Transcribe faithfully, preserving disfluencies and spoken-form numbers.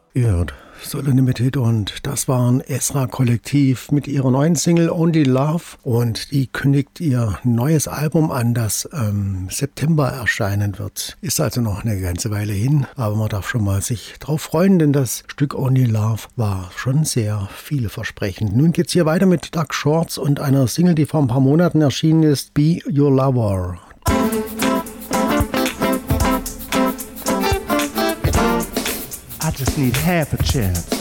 Ihr hört Soul Unlimited und das waren Esra Kollektiv mit ihrer neuen Single Only Love und die kündigt ihr neues Album an, das ähm, September erscheinen wird. Ist also noch eine ganze Weile hin, aber man darf schon mal sich drauf freuen, denn das Stück Only Love war schon sehr vielversprechend. Nun geht's hier weiter mit Doug Shorts und einer Single, die vor ein paar Monaten erschienen ist, Be Your Lover. I just need half a chance